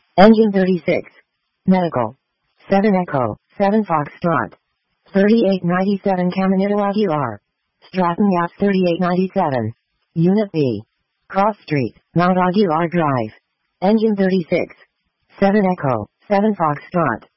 Engine 36. Medical. 7 Echo, 7 Foxtrot. 3897 Caminito Aguilar. Stratton Yachts 3897. Unit B. Cross Street, Mount Aguilar Drive. Engine 36. 7 Echo, 7 Foxtrot.